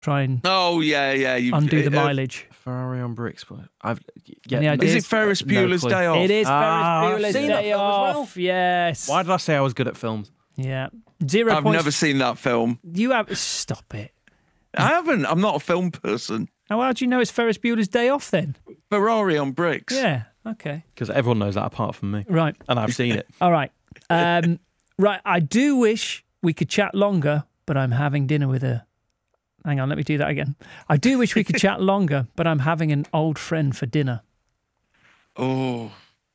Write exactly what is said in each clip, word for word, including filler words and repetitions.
Try and Oh, yeah, yeah. You've, undo the uh, mileage. Ferrari on bricks. But I've yeah. Any ideas? Is it Ferris Uh, no Bueller's clue. Day Off? It is Ah, Ferris I've Bueller's seen that Day film as well. Off. Yes. Why did I say I was good at films? Yeah. Zero I've points. never seen that film. You have. Stop it. I haven't. I'm not a film person. Now, how do you know it's Ferris Bueller's Day Off then? Ferrari on bricks. Yeah. Okay. Because everyone knows that apart from me, Right. and I've seen it. All right. Um, right. I do wish we could chat longer, but I'm having dinner with a. Hang on, let me do that again. I do wish we could chat longer, but I'm having an old friend for dinner. Oh.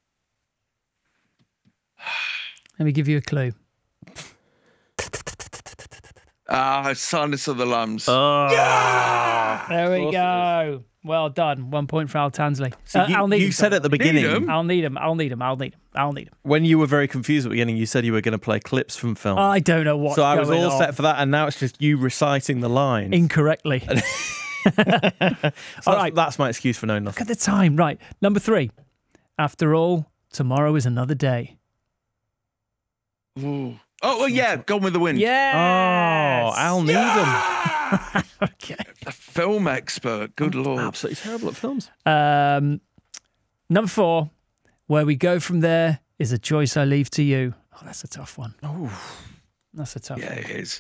Let me give you a clue. Ah, Silence of the Lambs. Oh, There we course it go. Well done. One point for Al Tansley. So Uh, you, I'll need you him, said sorry. at the beginning him? I'll need him. I'll need him. I'll need him. I'll need him. when you were very confused at the beginning, you said you were going to play clips from film. I don't know what's so I was going all on. set for that, and now it's just you reciting the line. Incorrectly. So All that's, right. that's my excuse for knowing Look nothing. at the time. Right. Number three. After all, tomorrow is another day. Ooh. Oh, well, yeah, Gone with the Wind. Yes. Oh, Al Needham. Okay. A film expert. Good Lord. Absolutely terrible at films. Um, number four. Where we go from there is a choice I leave to you. Oh, that's a tough one. Oh, That's a tough Yeah, one. it is.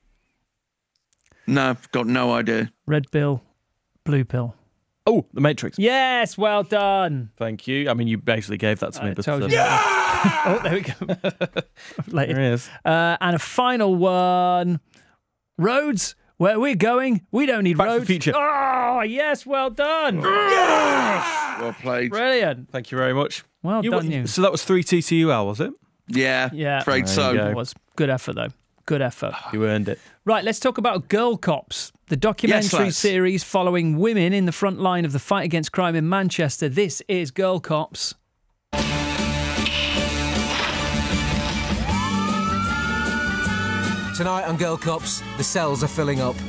No, I've got no idea. Red pill, blue pill. oh, The Matrix. Yes. Well done. Thank you. I mean, you basically gave that to me, I but told uh, you. Oh, there we go. Later. there it is. Uh, and a final one. Roads, where we're going, we don't need Back to the roads. Future. Oh, yes, well done. Well played. Brilliant. Thank you very much. Well You- done, you. So that was three two to you, Al, was it? Yeah. Yeah. Afraid There so. you go. It was good effort, though. Good effort. You earned it. Right, let's talk about Girl Cops, the documentary lads. series following women in the front line of the fight against crime in Manchester. This is Girl Cops. Tonight on Girl Cops, the cells are filling up.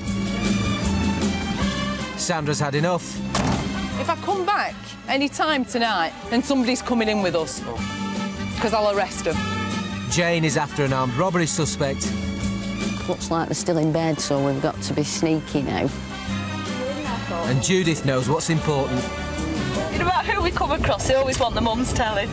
Sandra's had enough. If I come back any time tonight, then somebody's coming in with us. Because I'll arrest them. Jane is after an armed robbery suspect. Looks like they're still in bed, so we've got to be sneaky now. And Judith knows what's important. No matter who we come across, they always want the mum's telly.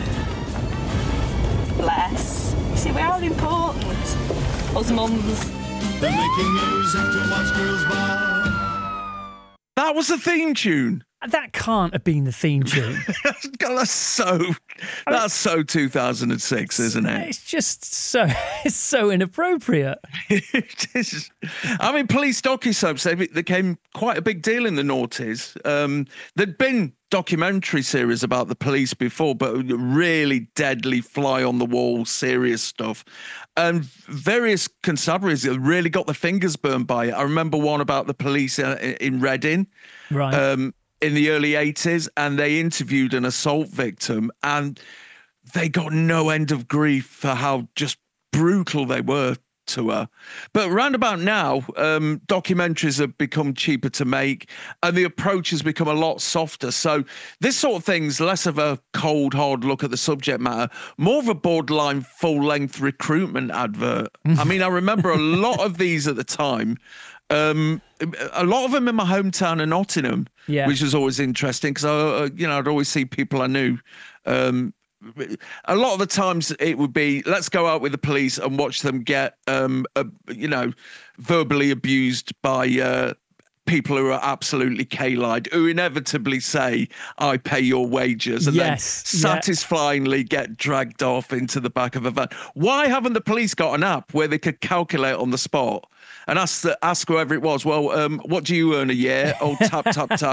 Bless. See, we are important. Us mums. They're making news after Watch Girls Bar. That was the theme tune. That can't have been the theme tune. God, that's so. That's so two thousand six, isn't it? It's just so it's so inappropriate. It is. I mean, police docu-soaps, they became quite a big deal in the noughties. Um, there'd been documentary series about the police before, but really deadly, fly-on-the-wall, serious stuff. And various constabularies really got their fingers burned by it. I remember one about the police in Reading. Right. Um, in the early eighties, and they interviewed an assault victim, and they got no end of grief for how just brutal they were to her. But round about now, um, documentaries have become cheaper to make, and the approach has become a lot softer. So this sort of thing's less of a cold, hard look at the subject matter, more of a borderline full-length recruitment advert. I mean, I remember a lot of these at the time. Um, a lot of them in my hometown of Nottingham, Yeah. which was always interesting because I, uh, you know, I'd always see people I knew. Um, a lot of the times it would be, let's go out with the police and watch them get, um, uh, you know, verbally abused by uh, people who are absolutely K-lied, who inevitably say, I pay your wages, and Yes, then yeah. satisfyingly get dragged off into the back of a van. Why haven't the police got an app where they could calculate on the spot and ask the, ask whoever it was, well, um, what do you earn a year? Oh, tap, tap, tap.